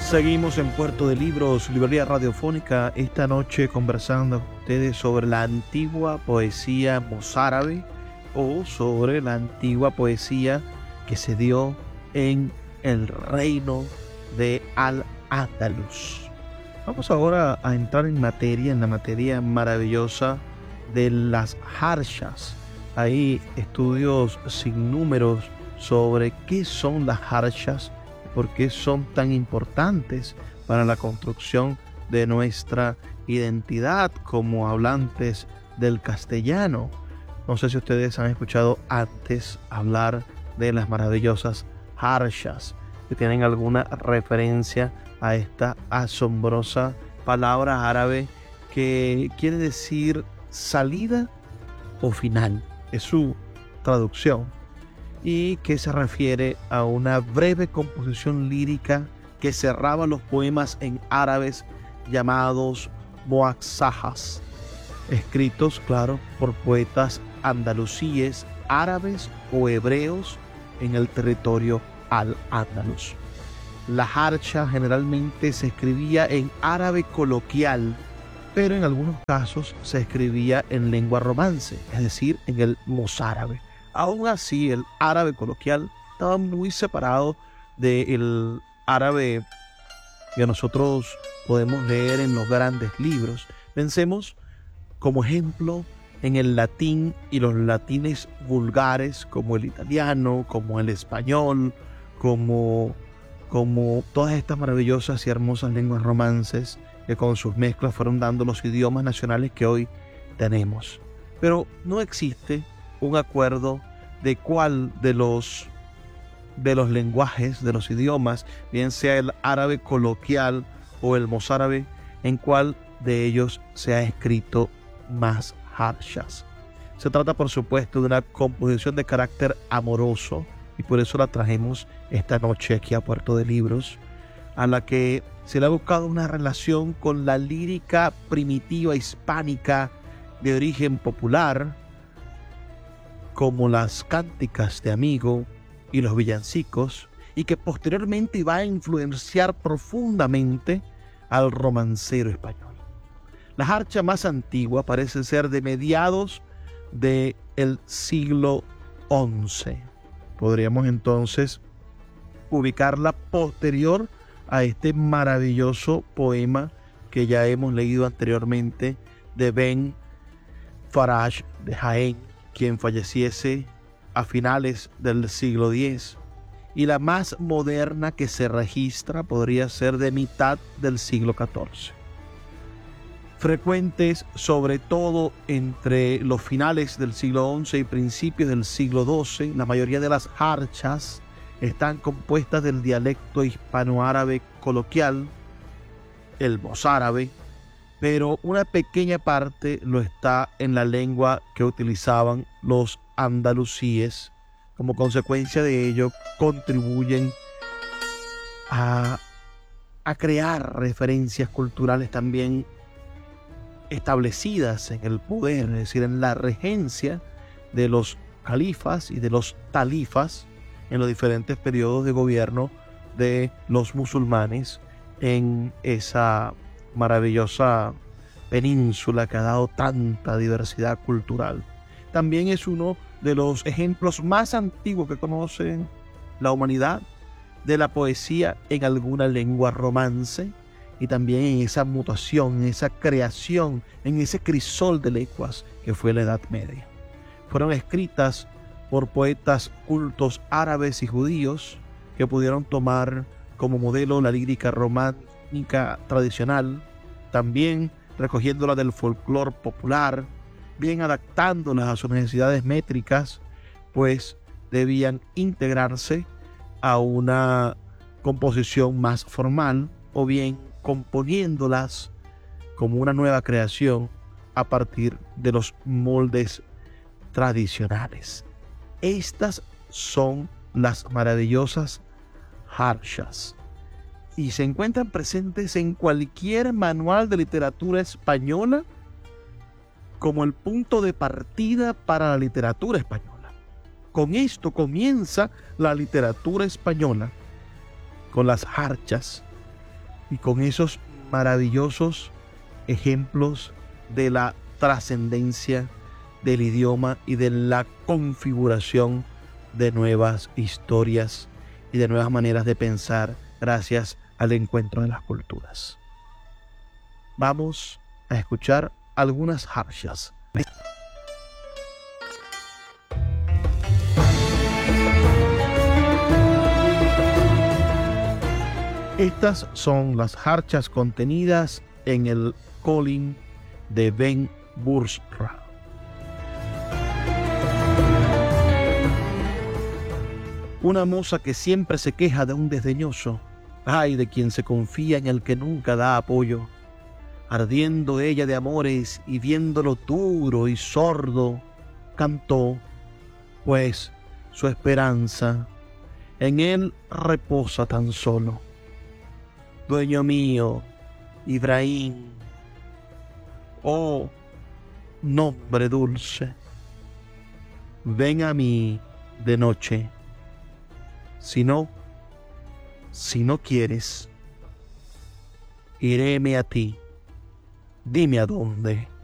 Seguimos en Puerto de Libros, librería radiofónica, esta noche conversando con ustedes sobre la antigua poesía mozárabe o sobre la antigua poesía que se dio en el reino de Al-Ándalus. Vamos ahora a entrar en la materia maravillosa de las jarshas. Hay estudios sin números sobre qué son las jarshas, por qué son tan importantes para la construcción de nuestra identidad como hablantes del castellano. No sé si ustedes han escuchado antes hablar de las maravillosas jarshas, que tienen alguna referencia a esta asombrosa palabra árabe que quiere decir salida o final. Es su traducción. Y que se refiere a una breve composición lírica que cerraba los poemas en árabes llamados muaxajas, escritos, claro, por poetas andalusíes, árabes o hebreos en el territorio al-Ándalus. La harsha generalmente se escribía en árabe coloquial, pero en algunos casos se escribía en lengua romance, es decir, en el mozárabe. Aún así, el árabe coloquial estaba muy separado del árabe que nosotros podemos leer en los grandes libros. Pensemos, como ejemplo, en el latín y los latines vulgares, como el italiano, como el español, como todas estas maravillosas y hermosas lenguas romances que con sus mezclas fueron dando los idiomas nacionales que hoy tenemos. Pero no existe un acuerdo de cuál de los lenguajes, de los idiomas, bien sea el árabe coloquial o el mozárabe, en cuál de ellos se ha escrito más harshas. Se trata, por supuesto, de una composición de carácter amoroso, y por eso la trajimos esta noche aquí a Puerto de Libros, a la que se le ha buscado una relación con la lírica primitiva hispánica de origen popular, como las cánticas de amigo y los villancicos, y que posteriormente va a influenciar profundamente al romancero español. La harsha más antigua parece ser de mediados del siglo XI. Podríamos entonces ubicarla posterior a este maravilloso poema que ya hemos leído anteriormente de Ben Faraj de Jaén, quien falleciese a finales del siglo X, y la más moderna que se registra podría ser de mitad del siglo XIV. Frecuentes sobre todo entre los finales del siglo XI y principios del siglo XII, la mayoría de las harshas están compuestas del dialecto hispanoárabe coloquial, el mozárabe, pero una pequeña parte lo está en la lengua que utilizaban los andalusíes. Como consecuencia de ello, contribuyen a crear referencias culturales también establecidas en el poder, es decir, en la regencia de los califas y de los talifas en los diferentes periodos de gobierno de los musulmanes en esa maravillosa península que ha dado tanta diversidad cultural. También es uno de los ejemplos más antiguos que conoce la humanidad de la poesía en alguna lengua romance, y también en esa mutación, en esa creación, en ese crisol de lenguas que fue la Edad Media. Fueron escritas por poetas cultos árabes y judíos que pudieron tomar como modelo la lírica romántica tradicional, también recogiéndola del folclore popular, bien adaptándolas a sus necesidades métricas, pues debían integrarse a una composición más formal, o bien componiéndolas como una nueva creación a partir de los moldes tradicionales. Estas son las maravillosas harshas y se encuentran presentes en cualquier manual de literatura española como el punto de partida para la literatura española. Con esto comienza la literatura española, con las harshas, y con esos maravillosos ejemplos de la trascendencia del idioma y de la configuración de nuevas historias y de nuevas maneras de pensar gracias al encuentro de las culturas. Vamos a escuchar algunas harshas. Estas son las harchas contenidas en el Colin de Ben Bursra. Una moza que siempre se queja de un desdeñoso, ay de quien se confía en el que nunca da apoyo, ardiendo ella de amores y viéndolo duro y sordo, cantó, pues su esperanza en él reposa tan solo. Dueño mío, Ibrahim, oh nombre dulce, ven a mí de noche. Si no quieres, iréme a ti. Dime a dónde.